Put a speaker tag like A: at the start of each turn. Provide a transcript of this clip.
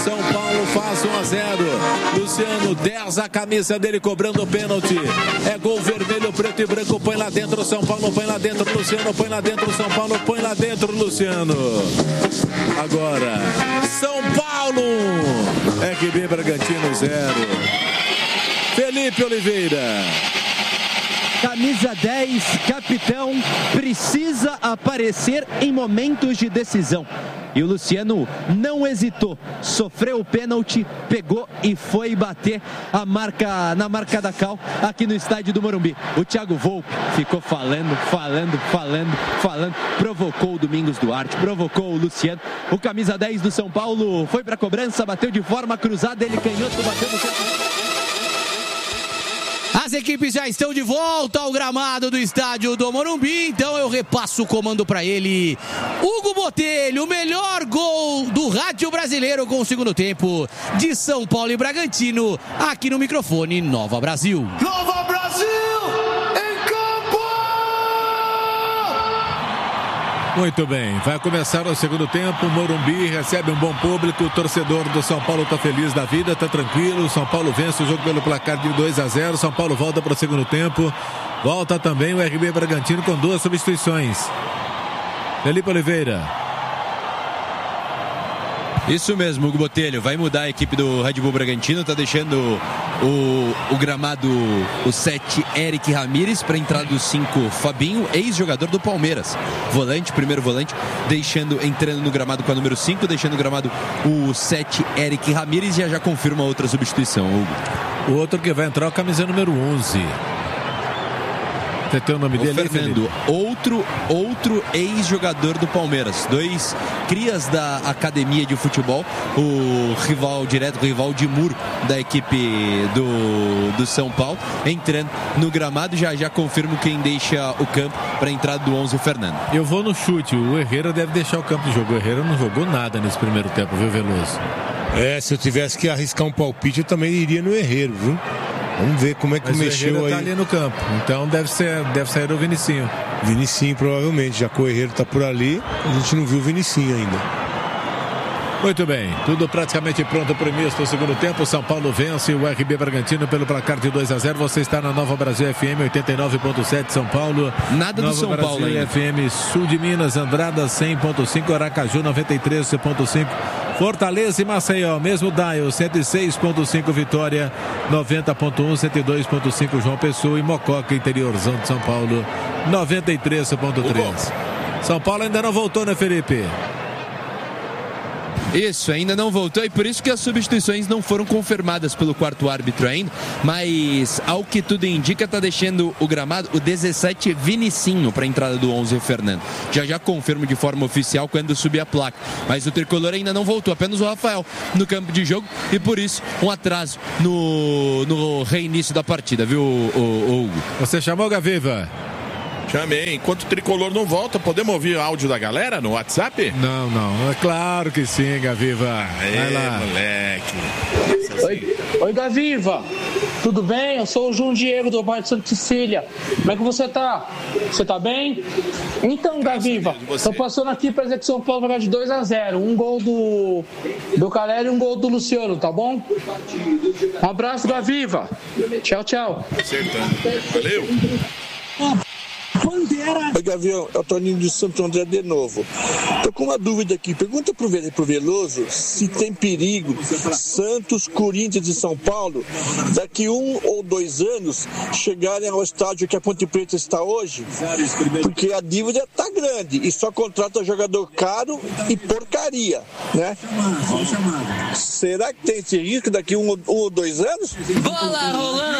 A: São Paulo faz 1-0. Luciano, 10 a camisa dele, cobrando o pênalti. É gol vermelho, preto e branco. Põe lá dentro, São Paulo, põe lá dentro, Luciano, põe lá dentro, São Paulo, põe lá dentro, Luciano. Agora, São Paulo, RB Bragantino 0. Felipe Oliveira.
B: Camisa 10, capitão, precisa aparecer em momentos de decisão. E o Luciano não hesitou, sofreu o pênalti, pegou e foi bater na marca da Cal aqui no estádio do Morumbi. O Thiago Volpi ficou falando, provocou o Domingos Duarte, provocou o Luciano. O camisa 10 do São Paulo foi para a cobrança, bateu de forma cruzada, ele canhoto, bateu no centro.
C: As equipes já estão de volta ao gramado do estádio do Morumbi, então eu repasso o comando para ele. Hugo Botelho, o melhor gol do rádio brasileiro com o segundo tempo de São Paulo e Bragantino, aqui no microfone Nova Brasil.
D: Nova Brasil em campo!
A: Muito bem, vai começar o segundo tempo. Morumbi recebe um bom público. O torcedor do São Paulo está feliz da vida, está tranquilo. São Paulo vence o jogo pelo placar de 2-0. São Paulo volta para o segundo tempo. Volta também o RB Bragantino com 2 substituições. Felipe Oliveira.
E: Isso mesmo, Hugo Botelho, vai mudar a equipe do Red Bull Bragantino, tá deixando o gramado, o 7, Eric Ramírez, para entrada do 5, Fabinho, ex-jogador do Palmeiras, volante, primeiro volante, entrando no gramado com a número 5, deixando no gramado o 7, Eric Ramírez, e já confirma outra substituição, Hugo.
A: O outro que vai entrar é o camisa número 11. Você tem o nome dele,
E: Fernando, outro ex-jogador do Palmeiras, 2 crias da academia de futebol, o rival de muro da equipe do São Paulo, entrando no gramado. Já confirmo quem deixa o campo para a entrada do 11, o Fernando.
A: Eu vou no chute, o Herrera deve deixar o campo de jogo. O Herrera não jogou nada nesse primeiro tempo, viu, Veloso?
F: Se eu tivesse que arriscar um palpite, eu também iria no Herrera, viu? Vamos ver como é que
A: mas
F: mexeu
A: o
F: aí.
A: Tá ali no campo, então deve sair o Vinicinho.
F: Vinicinho, provavelmente, já que o Herrera tá por ali, a gente não viu o Vinicinho ainda.
A: Muito bem, tudo praticamente pronto para o início do segundo tempo. São Paulo vence o RB Bragantino pelo placar de 2-0. Você está na Nova Brasil FM 89.7 São Paulo.
E: Nada do São
A: Brasil
E: Paulo ainda.
A: FM Sul de Minas, Andrada 100.5, Aracaju 93.5. Fortaleza e Maceió, mesmo dial, 106.5 Vitória, 90.1, 102.5 João Pessoa e Mococa, interiorzão de São Paulo, 93.3. São Paulo ainda não voltou, né, Felipe?
E: Isso, ainda não voltou, e por isso que as substituições não foram confirmadas pelo quarto árbitro ainda, mas ao que tudo indica, tá deixando o gramado o 17 Vinicinho para a entrada do 11 Fernando. Já confirmo de forma oficial quando subir a placa, mas o tricolor ainda não voltou, apenas o Rafael no campo de jogo, e por isso um atraso no reinício da partida, viu, Hugo?
A: Você chamou, Gaviva?
G: Chamei. Enquanto o tricolor não volta, podemos ouvir o áudio da galera no WhatsApp?
A: Não. É claro que sim, Gaviva. Vai lá,
G: moleque.
H: Oi, Gaviva. Tudo bem? Eu sou o João Diego do Bairro de Santa Cecília. Como é que você tá? Você tá bem? Então, Gaviva, tô passando aqui para dizer que São Paulo vai ganhar de 2-0. Um gol do Caleri e um gol do Luciano, tá bom? Um abraço, Gaviva. Tchau.
G: Acertando. Valeu.
I: Oi, Gavião, é o Toninho de Santo André de novo. Tô com uma dúvida aqui. Pergunta pro Veloso se tem perigo Santos, Corinthians e São Paulo daqui 1 ou 2 anos chegarem ao estádio que a Ponte Preta está hoje, porque a dívida tá grande e só contrata jogador caro e porcaria, né? Será que tem esse risco daqui 1 ou 2 anos?
C: Bola rolando!